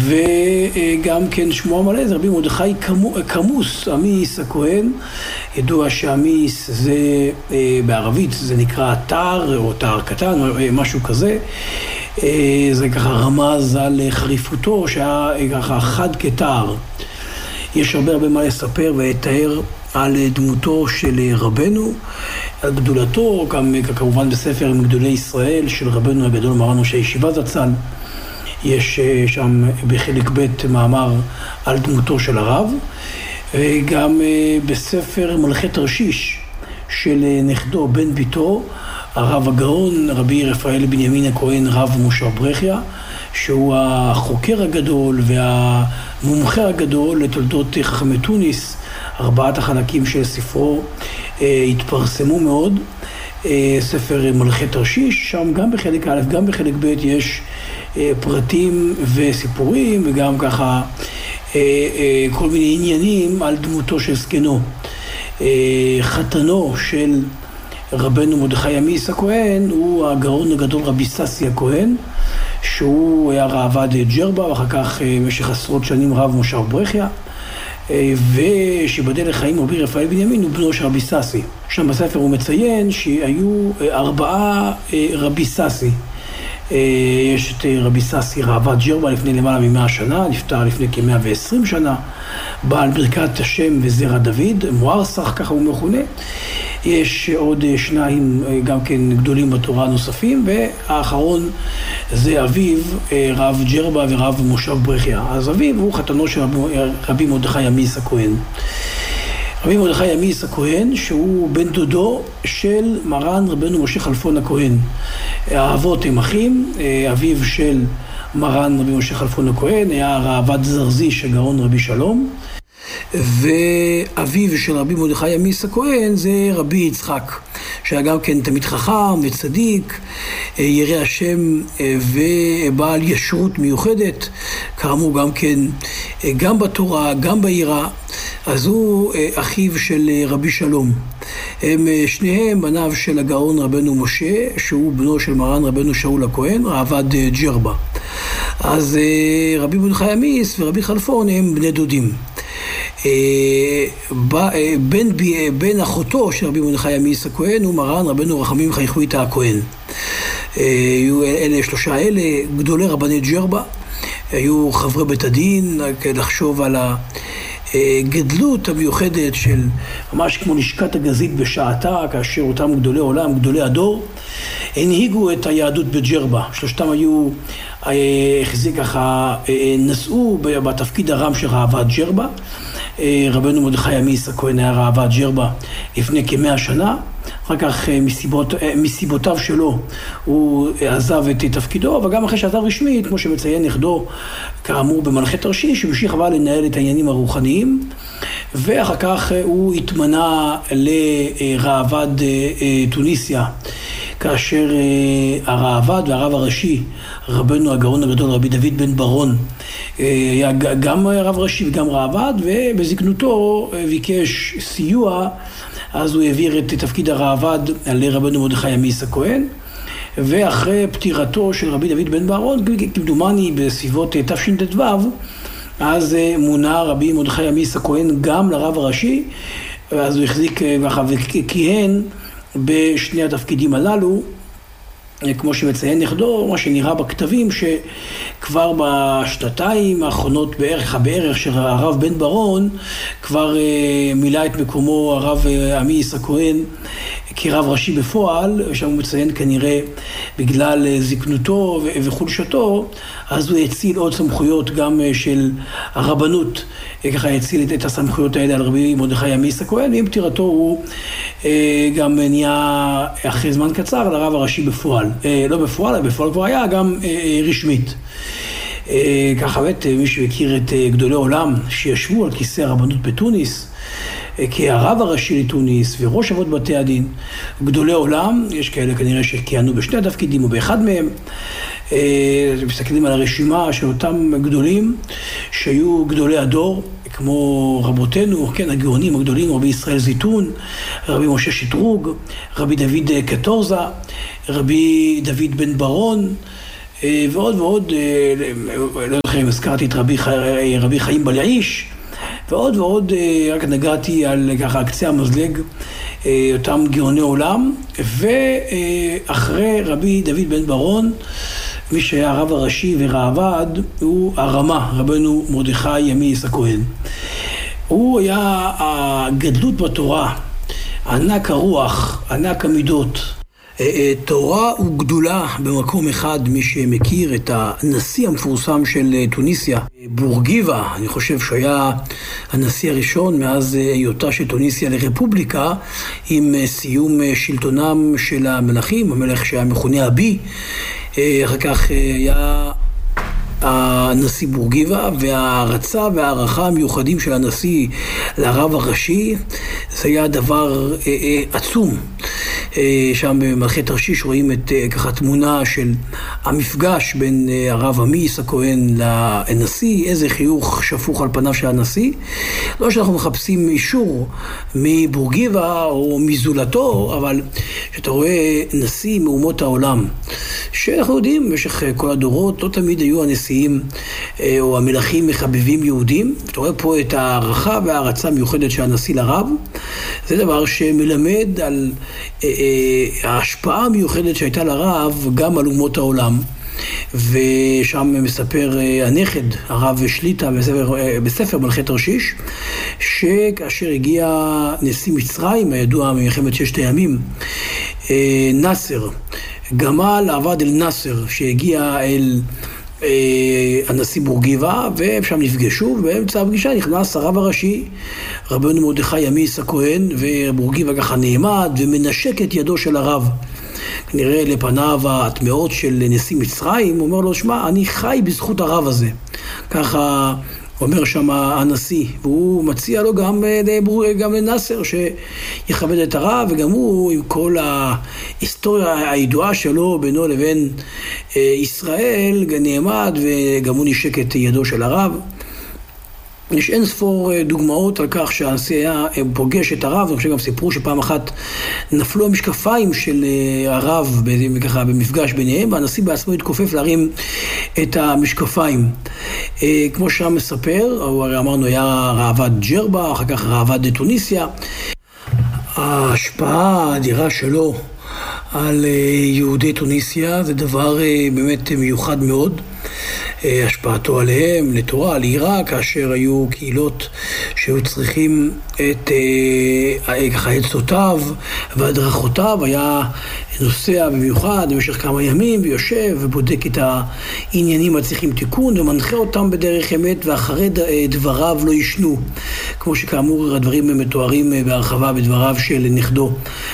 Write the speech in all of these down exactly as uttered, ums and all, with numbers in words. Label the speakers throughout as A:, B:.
A: וגם כן שמו המלא זה רבי מרדכי כמוס, עמיס הכהן. ידוע שעמיס זה בערבית זה נקרא תער או תער קטן, משהו כזה. זה ככה רמז על חריפותו שהיה ככה חד כתער. יש הרבה הרבה מה לספר ולתאר על דמותו של רבנו, על גדולתו, גם כמובן בספר עם גדולי ישראל של רבנו הגדול מרן ראש הישיבה זצ"ל. יש שם בחלק ב' מאמר על דמותו של הרב, וגם בספר מלכי תרשיש של נכדו בן ביתו, הרב הגאון, רבי רפאל בנימין הכהן, רב מושב ברכיה, שהוא החוקר הגדול והמומחה הגדול לתולדות חכמי תוניס. ארבעת החלקים של ספרו אה, התפרסמו מאוד. אה, ספר מלכי תרשיש, שם גם בחלק א', גם בחלק ב' יש אה, פרטים וסיפורים, וגם ככה אה, אה, כל מיני עניינים על דמותו של זקנו. אה, חתנו של רבנו מרדכי עמיס הכהן הוא הגאון הגדול רבי ססי הכהן, שהוא היה ראב"ד ג'רבה, ואחר כך במשך עשרות שנים רב מושב ברכיה, ושיבדל לחיים רבי רפאל בנימין הוא בנו של רבי ססי. שם בספר הוא מציין שהיו ארבעה רבי ססי. יש את רבי ססי ראב"ד ג'רבה לפני למעלה ממאה שנה, נפטר לפני כמאה ועשרים שנה, בעל ברכת השם וזרע דוד, מוארסך ככה הוא מכונה. יש עוד שניים גם כן גדולים בתורה נוספים, והאחרון זה אביו, רב ג'רבה ורב מושב ברכיה. אז אביו הוא חתנו של רבי מרדכי עמיס הכהן. רבי מרדכי עמיס הכהן שהוא בן דודו של מרן רבנו משה כלפון הכהן. האבות הם אחים, אביו של מרן רבי משה כלפון הכהן היה ראב"ד זרזי של גאון רבי שלום, ואביו של רבי מרדכי עמיס הכהן זה רבי יצחק, שהיה גם כן תמיד חכם וצדיק, ירא השם ובעל ישרות מיוחדת, כאמור גם כן גם בתורה, גם ביראה. אז הוא אחיו של רבי שלום. הם שניהם בניו של הגאון רבנו משה, שהוא בנו של מרן רבנו שאול הכהן, ראב"ד ג'רבה. אז רבי מרדכי עמיס ורבי כלפון הם בני דודים. בן, בן אחותו של רבי מרדכי עמיס הכהן הוא מרן רבנו רחמים חייכויתא הכהן. היו אלה שלושה אלה גדולי רבני ג'רבה, היו חברי בית הדין, לחשוב על הגדלות המיוחדת של ממש כמו לשכת הגזית בשעתה, כאשר אותם גדולי עולם, גדולי הדור, הנהיגו את היהדות בג'רבה. שלושתם היו, החזיק ככה, נשאו בתפקיד הרם של ראב"ד ג'רבה. רבנו מרדכי עמיס הכהן היה ראב"ד ג'רבה לפני כמאה שנה, אחר כך מסיבות, מסיבותיו שלו הוא עזב את תפקידו, וגם אחרי שעזב רשמית, כמו שמציין נכדו, כאמור במלכי תרשיש, המשיך אבל לנהל את העניינים הרוחניים, ואחר כך הוא התמנה לראב"ד תוניסיה, כאשר הראב"ד והרב הראשי, רבנו הגאון הגדול רבי דוד בן ברון, היה גם רב ראשי וגם ראב"ד, ובזקנותו ביקש סיוע, אז הוא העביר את תפקיד הראב"ד לרבנו מרדכי עמיס הכהן, ואחרי פטירתו של רבי דוד בן ברון, כמדומני בסביבות תשט"ו, אז מונה רבי מרדכי עמיס הכהן גם לרב הראשי, אז הוא החזיק ככה וכיהן בשני התפקידים הללו, כמו שמציין נכדו, מה שנראה בכתבים, שכבר בשנתיים האחרונות בערך, בערך של הרב בן ברון, כבר מילא את מקומו הרב עמיס הכהן כרב ראשי בפועל, שם הוא מציין כנראה בגלל זקנותו וחולשתו, אז הוא הציל עוד סמכויות גם של הרבנות, ככה הציל את הסמכויות האלה על רבי מרדכי עמיס הכהן, ועם פטירתו הוא גם נהיה אחרי זמן קצר לרב הראשי בפועל. לא בפועל, בפועל כבר היה גם רשמית. ככה באמת מי שהכיר את גדולי עולם שישבו על כיסא הרבנות בתוניס, כהרב הראשי לתוניס וראש אבות בתי הדין, גדולי עולם, יש כאלה כנראה שכיהנו בשני התפקידים או באחד מהם, מסתכלים על הרשימה של אותם גדולים שהיו גדולי הדור, כמו רבותינו, כן, הגאונים הגדולים, רבי ישראל זיתון, רבי משה שטרוג, רבי דוד קטורזה, רבי דוד בן ברון, ועוד ועוד, לא זוכר אם הזכרתי את רבי, רבי חיים בליעיש, ועוד ועוד, רק נגעתי על ככה קצה המזלג, אותם גאוני עולם, ואחרי רבי דוד בן ברון, מי שהיה הרב הראשי וראב"ד, הוא הרמה, רבנו מרדכי ימיס הכהן. הוא היה הגדלות בתורה, ענק הרוח, ענק המידות. תורה וגדולה במקום אחד, מי שמכיר את הנשיא המפורסם של טוניסיה, בורגיבה, אני חושב שהיה הנשיא הראשון מאז היותה של טוניסיה לרפובליקה, עם סיום שלטונם של המלכים, המלך שהיה מכונה אבי, אחר כך היה הנשיא בורגיבה, וההערצה וההערכה המיוחדים של הנשיא לרב הראשי, זה היה דבר אה, אה, עצום. אה, שם במלכי תרשיש רואים את אה, ככה תמונה של המפגש בין אה, הרב עמיס הכהן לנשיא, איזה חיוך שפוך על פניו של הנשיא. לא שאנחנו מחפשים אישור מבורגיבה או מזולתו, אבל שאתה רואה נשיא מאומות העולם, שאנחנו יודעים במשך כל הדורות, לא תמיד היו הנשיאים או המלכים מחבבים יהודים. אתה רואה פה את הערכה וההערצה המיוחדת של הנשיא לרב. זה דבר שמלמד על ההשפעה המיוחדת שהייתה לרב גם על אומות העולם. ושם מספר הנכד, הרב שליטה, בספר, בספר מלכי תרשיש, שכאשר הגיע נשיא מצרים, הידוע ממלחמת ששת הימים, נאסר, גמל עבד אל נאסר, שהגיע אל אה, הנשיא בורגיבה, והם שם נפגשו, ובאמצע הפגישה נכנס הרב הראשי, רבנו מרדכי ימיס הכהן, ובורגיבה ככה נעמד ומנשק את ידו של הרב. כנראה לפניו התמאות של נשיא מצרים, הוא אומר לו, שמע, אני חי בזכות הרב הזה. ככה אומר שם הנשיא, והוא מציע לו גם, גם לנאסר שיכבד את הרב, וגם הוא עם כל ההיסטוריה הידועה שלו בינו לבין ישראל נעמד, וגם הוא נשק את ידו של הרב. יש אין ספור דוגמאות על כך שהנשיא היה פוגש את הרב. אני חושב גם סיפרו שפעם אחת נפלו המשקפיים של הרב ככה במפגש ביניהם, והנשיא בעצמו התכופף להרים את המשקפיים. כמו שם מספר, הוא הרי אמרנו היה ראב"ד ג'רבה, אחר כך ראב"ד טוניסיה. ההשפעה האדירה שלו על יהודי טוניסיה זה דבר באמת מיוחד מאוד. השפעתו עליהם, לתורה, לעיראק, כאשר היו קהילות שהיו צריכים את ככה עצותיו והדרכותיו, היה נוסע במיוחד במשך כמה ימים ויושב ובודק את העניינים הצריכים תיקון ומנחה אותם בדרך אמת, ואחרי דבריו לא ישנו, כמו שכאמור הדברים מתוארים בהרחבה בדבריו של נכדו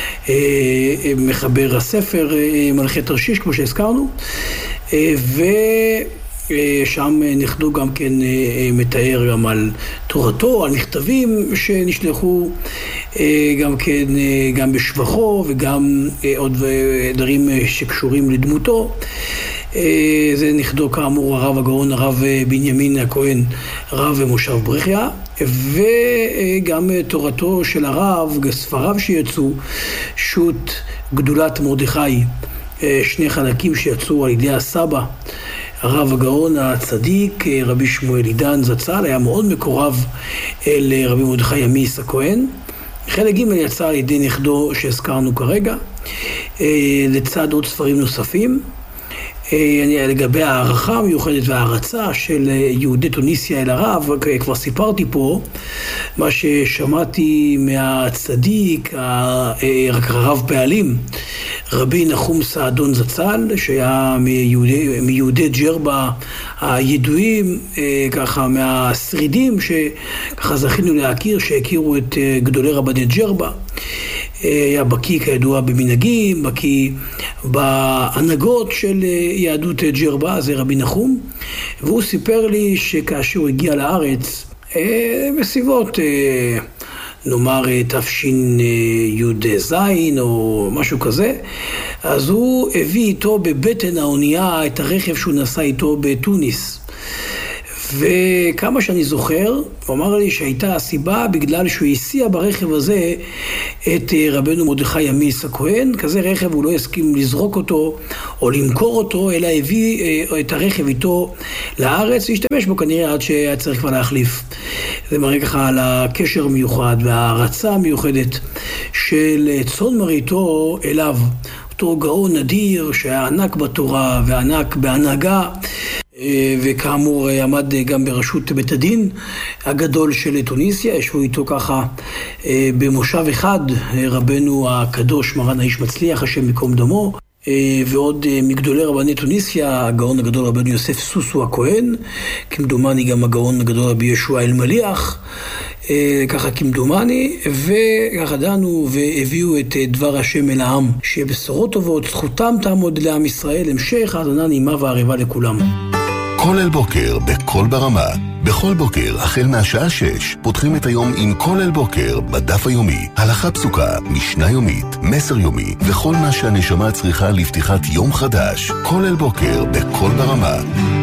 A: מחבר הספר מלכי תרשיש, כמו שהזכרנו. ו שם נכדו גם כן מתאר גם על תורתו, על מכתבים שנשלחו גם כן, גם בשבחו וגם עוד דברים שקשורים לדמותו. זה נכדו כאמור הרב הגאון, הרב בנימין הכהן, רב מושב ברכיה, וגם תורתו של הרב, ספריו שיצאו, שו"ת גדולת מרדכי, שני חלקים שיצאו על ידי הסבא, הרב הגאון הצדיק, רבי שמואל עידן זצ"ל, היה מאוד מקורב אל רבי מרדכי ימיס הכהן. חלק ג' יצא על ידי נכדו שהזכרנו כרגע, לצד עוד ספרים נוספים. לגבי הערכה המיוחדת וההערצה של יהודי טוניסיה אל הרב, כבר סיפרתי פה מה ששמעתי מהצדיק, רק הרב פעלים, רבי נחום סעדון זצ"ל, שהיה מיהודי, מיהודי ג'רבה הידועים, ככה מהשרידים שככה זכינו להכיר, שהכירו את גדולי רבני ג'רבה. היה בקי כידוע במנהגים, בקי בהנהגות של יהדות ג'רבה, זה רבי נחום, והוא סיפר לי שכאשר הוא הגיע לארץ, בסביבות נאמר תפשין י' זין או משהו כזה, אז הוא הביא איתו בבטן האונייה את הרכב שהוא נסע איתו בתוניס. וכמה שאני זוכר, הוא אמר לי שהייתה הסיבה בגלל שהוא הסיע ברכב הזה את רבנו מרדכי ימיס הכהן. כזה רכב הוא לא הסכים לזרוק אותו או למכור אותו, אלא הביא את הרכב איתו לארץ, והשתמש בו כנראה עד שהיה צריך כבר להחליף. זה מראה ככה על הקשר מיוחד וההרצה המיוחדת של צאן מרעיתו אליו. אותו גאון נדיר שהיה ענק בתורה וענק בהנהגה, וכאמור עמד גם בראשות בית הדין הגדול של טוניסיה. ישבו איתו ככה במושב אחד רבנו הקדוש מרן האיש מצליח השם מקום דמו, ועוד מגדולי רבני טוניסיה, הגאון הגדול רבנו יוסף סוסו הכהן, כמדומני גם הגאון הגדול רבי ישוע אלמליח, ככה כמדומני, וככה דנו והביאו את דבר השם אל העם, שבשורות טובות, זכותם תעמוד לעם ישראל, המשך האזנה נעימה וערבה לכולם.
B: כל אל בוקר בכל ברמה. בכל בוקר, החל מהשעה שש, פותחים את היום עם כל אל בוקר בדף היומי. הלכה פסוקה, משנה יומית, מסר יומי, וכל מה שהנשמה צריכה לפתיחת יום חדש. כל אל בוקר בכל ברמה.